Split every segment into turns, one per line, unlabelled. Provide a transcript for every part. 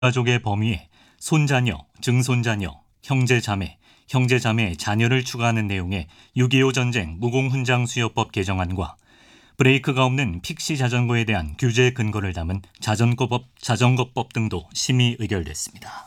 가족의 범위에 손자녀, 증손자녀, 형제자매, 형제자매의 자녀를 추가하는 내용의 6.25 전쟁 무공훈장 수여법 개정안과 브레이크가 없는 픽시 자전거에 대한 규제 근거를 담은 자전거법 등도 심의 의결됐습니다.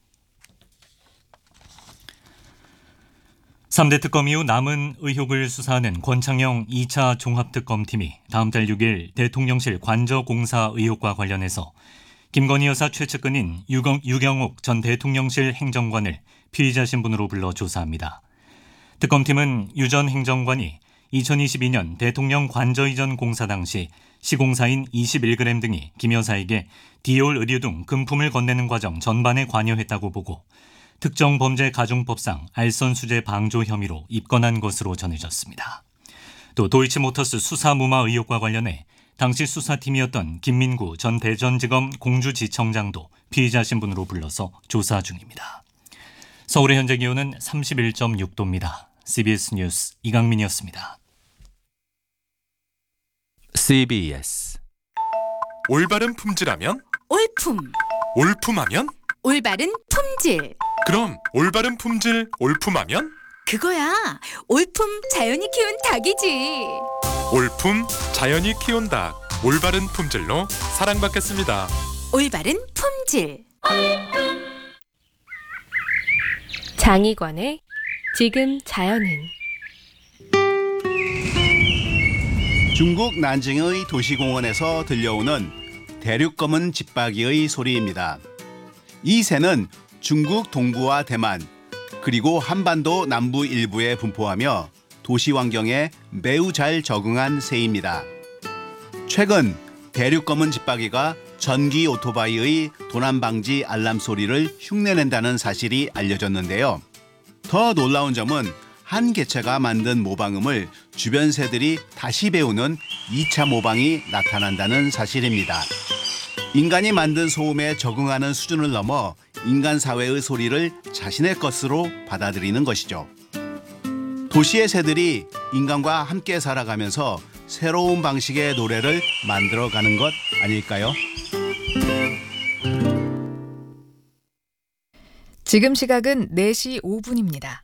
3대 특검 이후 남은 의혹을 수사하는 권창영 2차 종합특검팀이 다음 달 6일 대통령실 관저공사 의혹과 관련해서 김건희 여사 최측근인 유경욱 전 대통령실 행정관을 피의자 신분으로 불러 조사합니다. 특검팀은 유 전 행정관이 2022년 대통령 관저 이전 공사 당시 시공사인 21g 등이 김 여사에게 디올 의류 등 금품을 건네는 과정 전반에 관여했다고 보고 특정 범죄 가중법상 알선 수재 방조 혐의로 입건한 것으로 전해졌습니다. 또 도이치모터스 수사 무마 의혹과 관련해 당시 수사팀이었던 김민구 전 대전지검 공주지청장도 피의자 신분으로 불러서 조사 중입니다. 서울의 현재 기온은 31.6도입니다. CBS 뉴스 이강민이었습니다.
CBS
올바른 품질하면?
올품.
올품하면?
올바른 품질.
그럼 올바른 품질 올품하면?
그거야. 올품 자연이 키운 닭이지.
올품 자연이 키운 닭. 올바른 품질로 사랑받겠습니다.
올바른 품질.
장희관의 지금 자연은.
중국 난징의 도시공원에서 들려오는 대륙검은 집박이의 소리입니다. 이 새는 중국 동부와 대만 그리고 한반도 남부 일부에 분포하며 도시 환경에 매우 잘 적응한 새입니다. 최근 대륙검은 집박이가 전기 오토바이의 도난 방지 알람 소리를 흉내낸다는 사실이 알려졌는데요. 더 놀라운 점은 한 개체가 만든 모방음을 주변 새들이 다시 배우는 2차 모방이 나타난다는 사실입니다. 인간이 만든 소음에 적응하는 수준을 넘어 인간 사회의 소리를 자신의 것으로 받아들이는 것이죠. 도시의 새들이 인간과 함께 살아가면서 새로운 방식의 노래를 만들어가는 것 아닐까요?
지금 시각은 4시 5분입니다.